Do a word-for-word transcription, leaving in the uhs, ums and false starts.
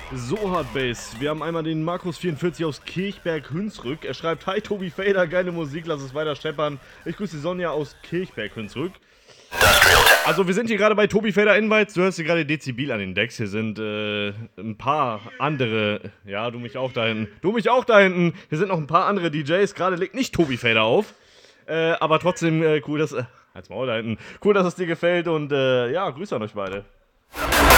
So hart Bass. Wir haben einmal den Markus vierundvierzig aus Kirchberg-Hünsrück. Er schreibt: Hi Tobi Fader, geile Musik, lass es weiter scheppern. Ich grüße die Sonja aus Kirchberg-Hünsrück. Also wir sind hier gerade bei Tobi Fader Invites. Du hörst hier gerade Dezibel an den Decks. Hier sind äh, ein paar andere. Ja, du mich auch da hinten. Du mich auch da hinten. Hier sind noch ein paar andere D Js. Gerade legt nicht Tobi Fader auf. Äh, aber trotzdem äh, cool, dass... Äh, halt's Maul da hinten. Cool, dass es dir gefällt und äh, ja, Grüße an euch beide.